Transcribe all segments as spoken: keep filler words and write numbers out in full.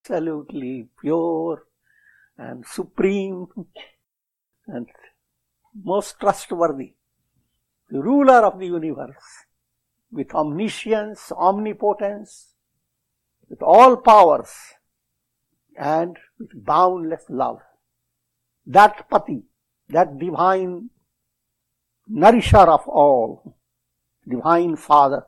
absolutely pure and supreme and most trustworthy, the ruler of the universe, with omniscience, omnipotence, with all powers, and with boundless love. That Pati, that divine nourisher of all, divine Father,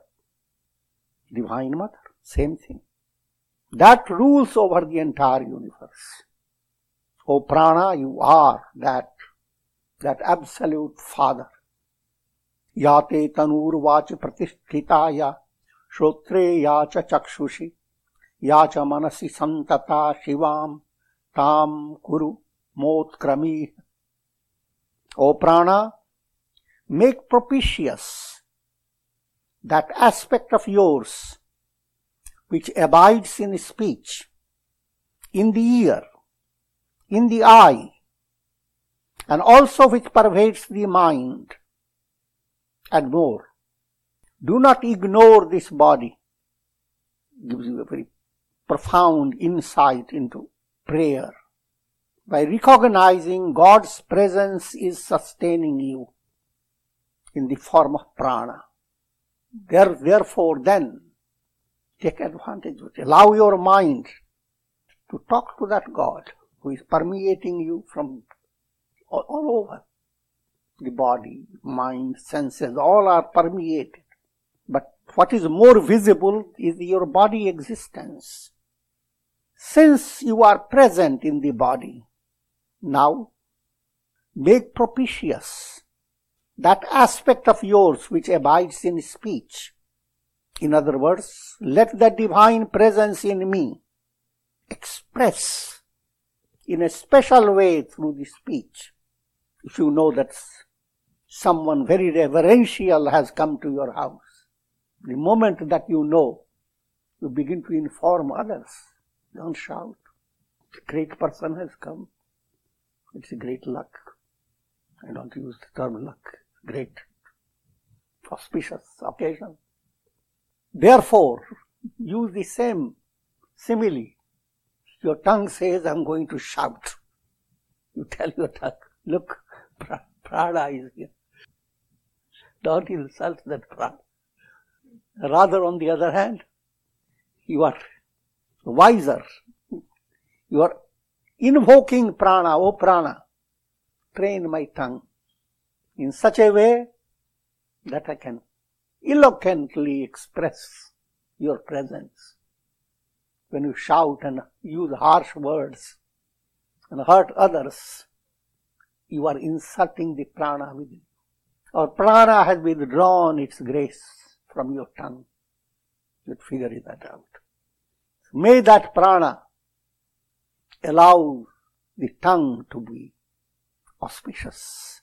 divine Mother, same thing. That rules over the entire universe. O Prana, you are that, that absolute Father. Yate tanur vach pratisthitaya, shrotre yacha chakshushi, yacha manasi santata shivam, tam kuru motkrami. O Prana, make propitious that aspect of yours which abides in speech, in the ear, in the eye, and also which pervades the mind, and more. Do not ignore this body. It gives you a very profound insight into prayer. By recognizing God's presence is sustaining you in the form of prana. There, therefore, then, take advantage of it. Allow your mind to talk to that God who is permeating you from all, all over. The body, mind, senses, all are permeated. But what is more visible is your body existence. Since you are present in the body, now make propitious that aspect of yours which abides in speech. In other words, let the divine presence in me express in a special way through the speech. If you know that someone very reverential has come to your house, the moment that you know, you begin to inform others. Don't shout. A great person has come. It's a great luck. I don't use the term luck. Great, auspicious occasion. Therefore, use the same simile. Your tongue says, I'm going to shout. You tell your tongue, look, Prana is here. Don't insult that Prana. Rather, on the other hand, you are wiser. You are invoking Prana, O Prana, train my tongue in such a way that I can eloquently express your presence. When you shout and use harsh words and hurt others, you are insulting the prana within you. Or prana has withdrawn its grace from your tongue. You'd figure that out. May that prana allow the tongue to be auspicious.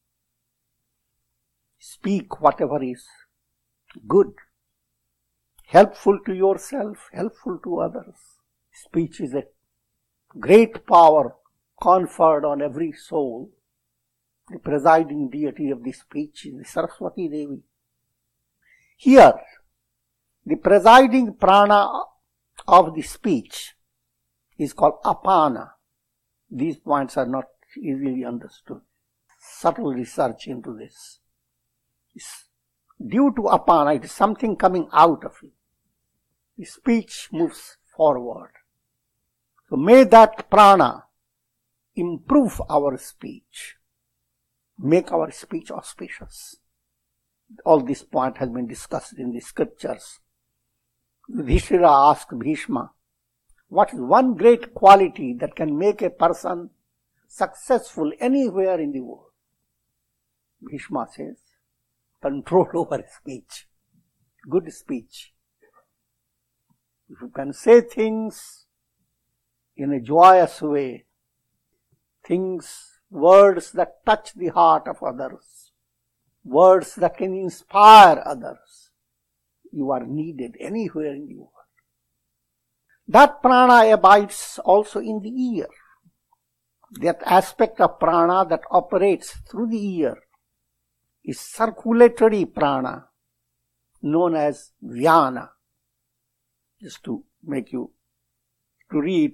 Speak whatever is good, helpful to yourself, helpful to others. Speech is a great power conferred on every soul. The presiding deity of the speech is the Saraswati Devi. Here, the presiding prana of the speech is called apana. These points are not easily understood. Subtle research into this. It's due to apana, it is something coming out of it. The speech moves forward. So may that prana improve our speech, make our speech auspicious. All this point has been discussed in the scriptures. Yudhishthira asked Bhishma, what is one great quality that can make a person successful anywhere in the world? Bhishma says, control over speech, good speech. If you can say things in a joyous way, things, words that touch the heart of others, words that can inspire others, you are needed anywhere in the world. That prana abides also in the ear. That aspect of prana that operates through the ear is circulatory prana, known as vyana. Just to make you to read